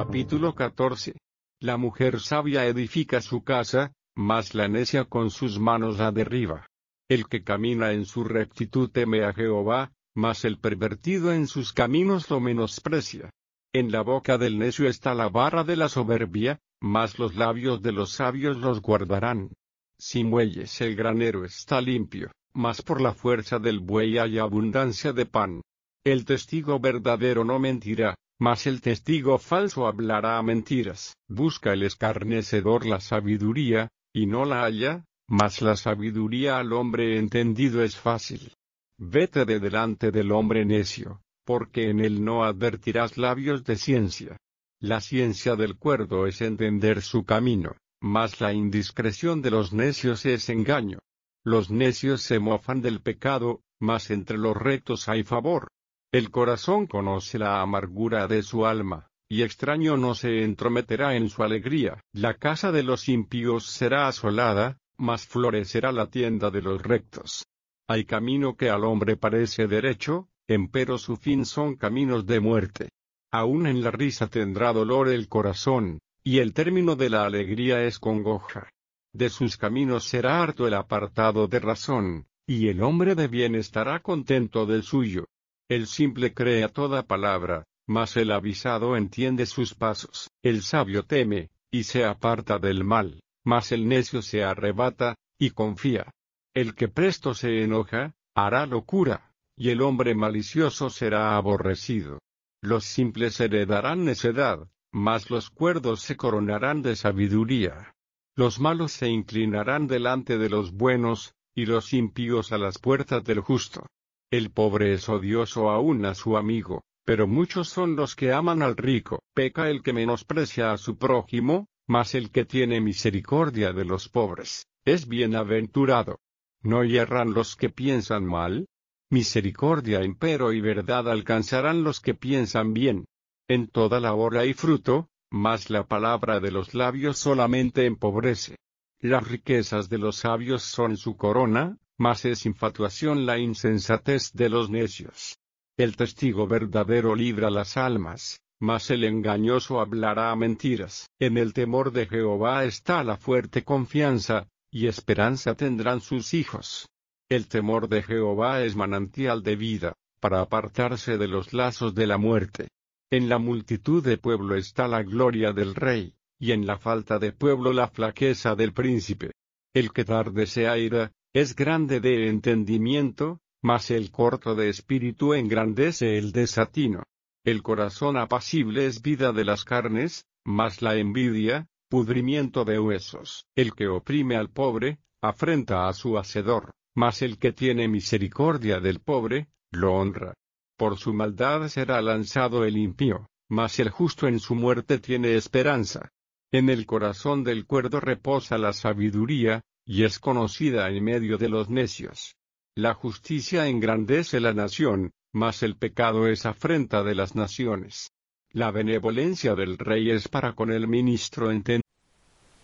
Capítulo 14. La mujer sabia edifica su casa, mas la necia con sus manos la derriba. El que camina en su rectitud teme a Jehová, mas el pervertido en sus caminos lo menosprecia. En la boca del necio está la barra de la soberbia, mas los labios de los sabios los guardarán. Sin bueyes el granero está limpio, mas por la fuerza del buey hay abundancia de pan. El testigo verdadero no mentirá, mas el testigo falso hablará mentiras. Busca el escarnecedor la sabiduría, y no la halla, mas la sabiduría al hombre entendido es fácil. Vete de delante del hombre necio, porque en él no advertirás labios de ciencia. La ciencia del cuerdo es entender su camino, mas la indiscreción de los necios es engaño. Los necios se mofan del pecado, mas entre los rectos hay favor. El corazón conoce la amargura de su alma, y extraño no se entrometerá en su alegría. La casa de los impíos será asolada, mas florecerá la tienda de los rectos. Hay camino que al hombre parece derecho, empero su fin son caminos de muerte. Aún en la risa tendrá dolor el corazón, y el término de la alegría es congoja. De sus caminos será harto el apartado de razón, y el hombre de bien estará contento del suyo. El simple cree a toda palabra, mas el avisado entiende sus pasos. El sabio teme, y se aparta del mal, mas el necio se arrebata, y confía. El que presto se enoja, hará locura, y el hombre malicioso será aborrecido. Los simples heredarán necedad, mas los cuerdos se coronarán de sabiduría. Los malos se inclinarán delante de los buenos, y los impíos a las puertas del justo. El pobre es odioso aún a su amigo, pero muchos son los que aman al rico. Peca el que menosprecia a su prójimo, mas el que tiene misericordia de los pobres, es bienaventurado. ¿No yerran los que piensan mal? Misericordia empero y verdad alcanzarán los que piensan bien. En toda labor hay fruto, mas la palabra de los labios solamente empobrece. Las riquezas de los sabios son su corona, mas es infatuación la insensatez de los necios. El testigo verdadero libra las almas, mas el engañoso hablará mentiras. En el temor de Jehová está la fuerte confianza, y esperanza tendrán sus hijos. El temor de Jehová es manantial de vida, para apartarse de los lazos de la muerte. En la multitud de pueblo está la gloria del rey, y en la falta de pueblo la flaqueza del príncipe. El que tarde se aira, es grande de entendimiento, mas el corto de espíritu engrandece el desatino. El corazón apacible es vida de las carnes, mas la envidia, pudrimiento de huesos. El que oprime al pobre, afrenta a su hacedor, mas el que tiene misericordia del pobre, lo honra. Por su maldad será lanzado el impío, mas el justo en su muerte tiene esperanza. En el corazón del cuerdo reposa la sabiduría, y es conocida en medio de los necios. La justicia engrandece la nación, mas el pecado es afrenta de las naciones. La benevolencia del rey es para con el ministro entendido.